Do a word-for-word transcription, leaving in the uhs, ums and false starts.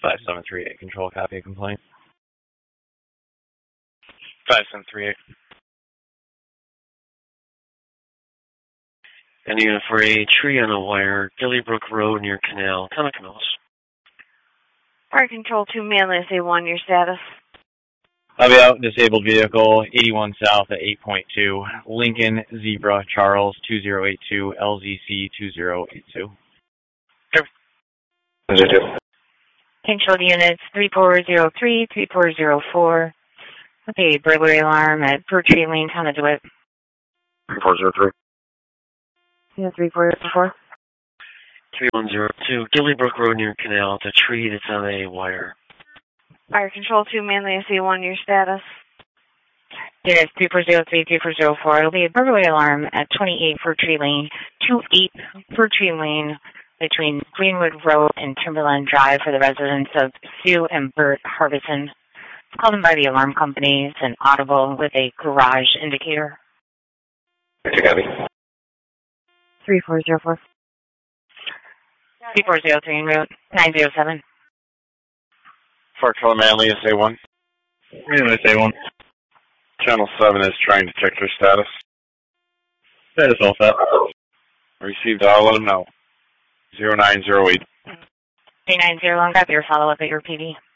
five seven three eight, control, copy, complaint. five seven three eight. And unit for a tree on a wire, Gillybrook Road near Canal, Comic-Mills. Fire Control two, Manly S A one, your status? I'll be out, disabled vehicle, eighty-one South at eight point two, Lincoln Zebra Charles two zero eight two, L Z C two zero eight two. Control units three four zero three, three four zero four, with a burglary alarm at Fir Tree Lane, Town of DeWitt. three four zero three. Yeah, three four zero four. three one zero two, Gillybrook Road near Canal, the tree that's on a wire. Fire Control two, Manly S A one, your status? Units three four zero three, three four zero four, it'll be a burglary alarm at twenty-eight Fir Tree Lane, twenty-eight Fir Tree Lane, between Greenwood Road and Timberland Drive for the residents of Sue and Bert Harbison. It's called in by the alarm company. It's an audible with a garage indicator. three four zero four. three four zero three en route, nine zero seven. Fire Control Manly S A one. Manly S A one. Channel seven is trying to check their status. Status all set. Received, I'll let them know. zero nine zero eight. three nine zero, I'll grab your follow-up at your P D.